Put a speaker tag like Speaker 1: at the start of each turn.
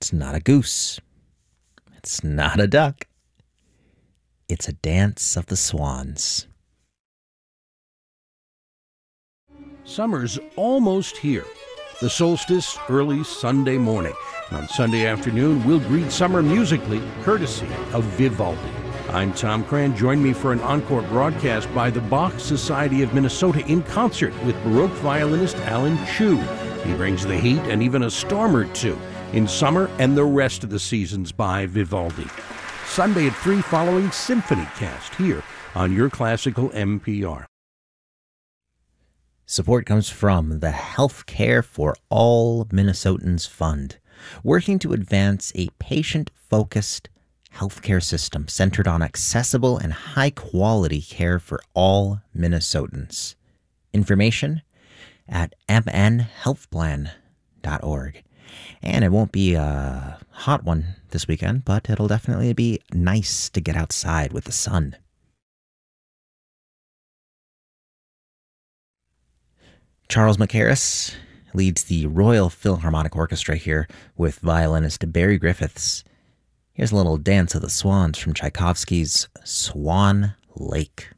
Speaker 1: It's not a goose. It's not a duck. It's a dance of the swans.
Speaker 2: Summer's almost here. The solstice early Sunday morning. And on Sunday afternoon, we'll greet summer musically, courtesy of Vivaldi. I'm Tom Cran. Join me for an encore broadcast by the Bach Society of Minnesota in concert with Baroque violinist Alan Chu. He brings the heat and even a storm or two in summer and the rest of the seasons by Vivaldi. Sunday at 3 following Symphony Cast here on your classical NPR.
Speaker 1: Support comes from the Healthcare for All Minnesotans Fund, working to advance a patient-focused healthcare system centered on accessible and high-quality care for all Minnesotans. Information at mnhealthplan.org. And it won't be a hot one this weekend, but it'll definitely be nice to get outside with the sun. Charles Mackerras leads the Royal Philharmonic Orchestra here with violinist Barry Griffiths. Here's a little Dance of the Swans from Tchaikovsky's Swan Lake.